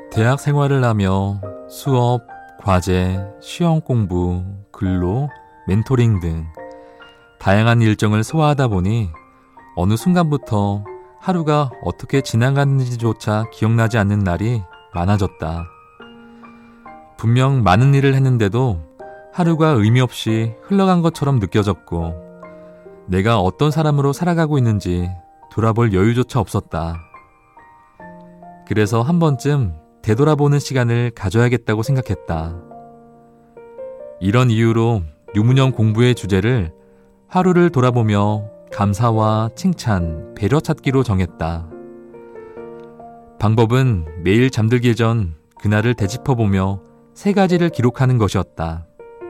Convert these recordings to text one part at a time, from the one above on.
대학 생활을 하며 수업, 과제, 시험 공부, 근로, 멘토링 등 다양한 일정을 소화하다 보니 어느 순간부터 하루가 어떻게 지나갔는지조차 기억나지 않는 날이 많아졌다. 분명 많은 일을 했는데도 하루가 의미 없이 흘러간 것처럼 느껴졌고 내가 어떤 사람으로 살아가고 있는지 돌아볼 여유조차 없었다. 그래서 한 번쯤 되돌아보는 시간을 가져야겠다고 생각했다. 이런 이유로 유문영 공부의 주제를 하루를 돌아보며 감사와 칭찬, 배려 찾기로 정했다. 방법은 매일 잠들기 전 그날을 되짚어보며 3가지를 기록하는 것이었다.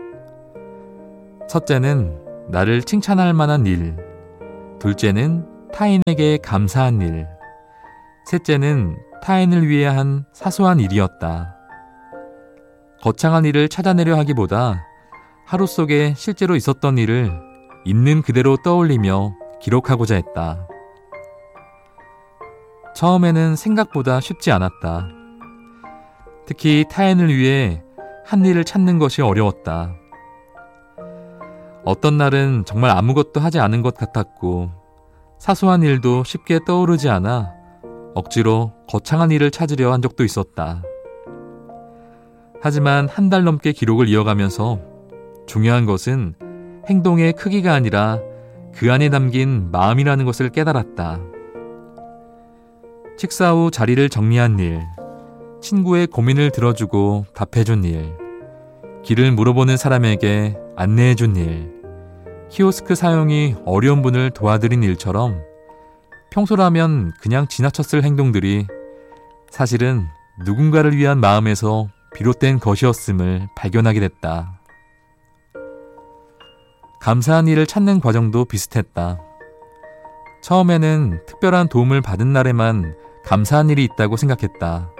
첫째는 나를 칭찬할 만한 일, 둘째는 타인에게 감사한 일, 셋째는 타인을 위해 한 사소한 일이었다. 거창한 일을 찾아내려 하기보다 하루 속에 실제로 있었던 일을 있는 그대로 떠올리며 기록하고자 했다. 처음에는 생각보다 쉽지 않았다. 특히 타인을 위해 한 일을 찾는 것이 어려웠다. 어떤 날은 정말 아무것도 하지 않은 것 같았고 사소한 일도 쉽게 떠오르지 않아 억지로 거창한 일을 찾으려 한 적도 있었다. 하지만 1달 넘게 기록을 이어가면서 중요한 것은 행동의 크기가 아니라 그 안에 담긴 마음이라는 것을 깨달았다. 식사 후 자리를 정리한 일, 친구의 고민을 들어주고 답해준 일, 길을 물어보는 사람에게 안내해준 일, 키오스크 사용이 어려운 분을 도와드린 일처럼 평소라면 그냥 지나쳤을 행동들이 사실은 누군가를 위한 마음에서 비롯된 것이었음을 발견하게 됐다. 감사한 일을 찾는 과정도 비슷했다. 처음에는 특별한 도움을 받은 날에만 감사한 일이 있다고 생각했다.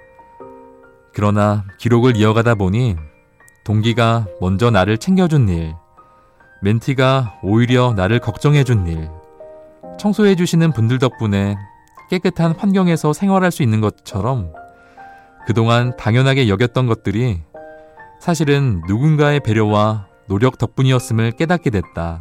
그러나 기록을 이어가다 보니 동기가 먼저 나를 챙겨준 일, 멘티가 오히려 나를 걱정해준 일, 청소해주시는 분들 덕분에 깨끗한 환경에서 생활할 수 있는 것처럼 그동안 당연하게 여겼던 것들이 사실은 누군가의 배려와 노력 덕분이었음을 깨닫게 됐다.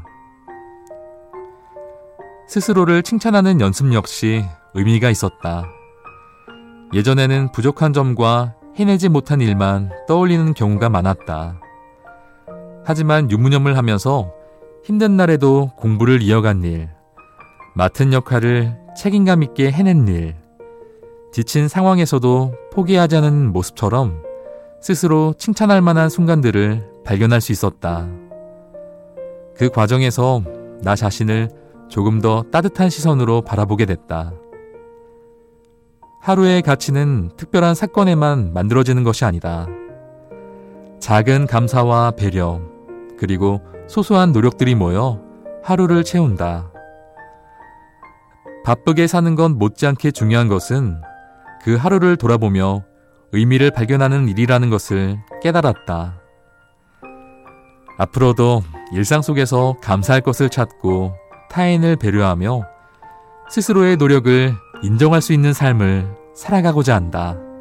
스스로를 칭찬하는 연습 역시 의미가 있었다. 예전에는 부족한 점과 해내지 못한 일만 떠올리는 경우가 많았다. 하지만 유무념을 하면서 힘든 날에도 공부를 이어간 일, 맡은 역할을 책임감 있게 해낸 일, 지친 상황에서도 포기하지 않은 모습처럼 스스로 칭찬할 만한 순간들을 발견할 수 있었다. 그 과정에서 나 자신을 조금 더 따뜻한 시선으로 바라보게 됐다. 하루의 가치는 특별한 사건에만 만들어지는 것이 아니다. 작은 감사와 배려, 그리고 소소한 노력들이 모여 하루를 채운다. 바쁘게 사는 건 못지않게 중요한 것은 그 하루를 돌아보며 의미를 발견하는 일이라는 것을 깨달았다. 앞으로도 일상 속에서 감사할 것을 찾고 타인을 배려하며 스스로의 노력을 인정할 수 있는 삶을 살아가고자 한다.